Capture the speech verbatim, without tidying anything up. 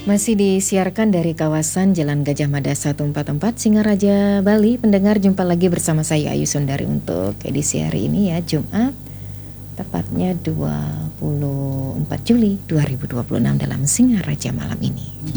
Masih disiarkan dari kawasan Jalan Gajah Mada seratus empat puluh empat Singaraja, Bali. Pendengar, jumpa lagi bersama saya Ayu Sundari untuk edisi hari ini ya, Jumat, tepatnya dua puluh empat Juli dua ribu dua puluh enam dalam Singaraja malam ini.